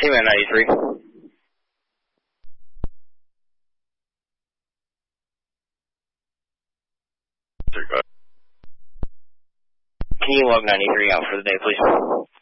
C-Man 93. Can you log 93 out for the day, please?